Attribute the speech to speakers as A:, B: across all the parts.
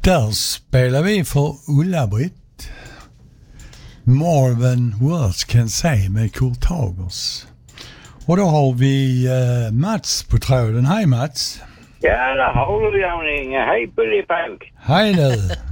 A: Där spelar vi för Ulla-Britt. Marvin Words Can Say med Kurt Hagers. Och då har vi Mats på tråden. Hej Mats.
B: Ja, där har du Jan-Inge. Hej Pullipåg.
A: Hej du.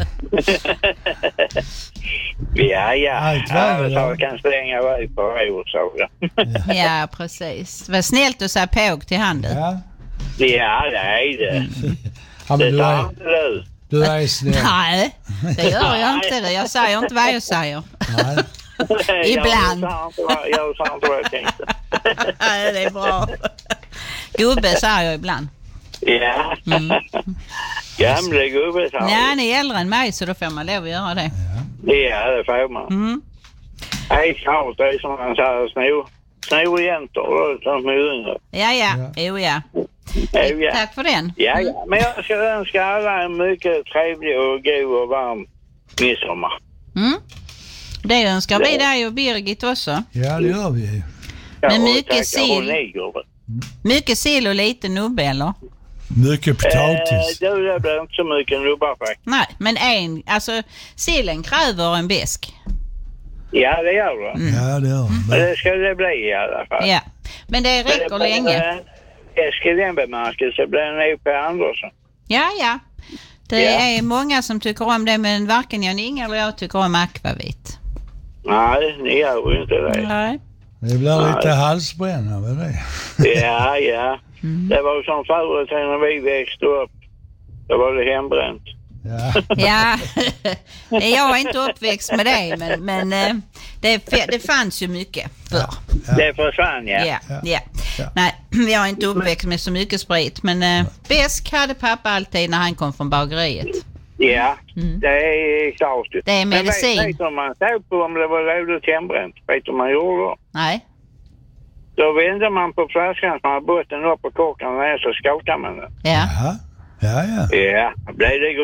B: Ja. Jag kan slänga iväg på råd.
C: Ja, precis. Vad snällt att säga påg till handen.
A: Ja,
B: Det är det.
A: ja men
B: Det tar inte du.
A: du är snäll.
C: Nej, det gör jag inte. Jag säger inte vad jag säger.
A: Nej.
C: Ibland.
B: Jag sa inte vad jag tänkte.
C: Nej, det är bra. Gubbe säger jag ibland.
B: Ja. Gamla gubbe sa
C: Nej, ni är äldre än mig så då får man lov att göra det.
B: Ja, det får man. Nej, klart, det är som man säger, snorjäntor som är yngre.
C: Ja. Tack för den.
B: Ja, men jag ska önska alla en mycket trevlig och god och varm midsommar.
C: Det önskar vi dig och Birgit också.
A: Ja, det gör vi.
C: Men mycket sill och lite nubbe, eller?
A: Mycket potatis.
B: Det blir inte så mycket nubbar faktiskt.
C: Nej, men sillen kräver en besk.
B: Ja, det gör det.
A: Ja, det gör det.
B: Men det ska det bli i alla fall.
C: Ja, men det räcker länge.
B: Ska den bemärkelse blir det nog på Andersson.
C: Ja. Det är många som tycker om det, men varken Jan-Inge eller jag tycker om akvavit.
B: Nej, ni gör ju inte det.
C: Nej.
A: Det blir lite halsbränna med det.
B: Ja. Det var som förut när vi växte upp. Då var det hembränt.
C: Ja, jag är inte uppväxt med det, men det fanns ju mycket förr.
B: Det försvann, ja.
C: Nej, jag är inte uppväxt med så mycket sprit, men besk hade pappa alltid när han kom från bageriet.
B: Ja, det är klart.
C: Det är medicin.
B: Men vet du om man såg på om det var roligt hembränt? Vet du om man gjorde?
C: Nej.
B: Då vände man på flaskan som har botten upp på korken och ner så skakar man den.
C: Ja.
A: Ja.
B: Ja, blev det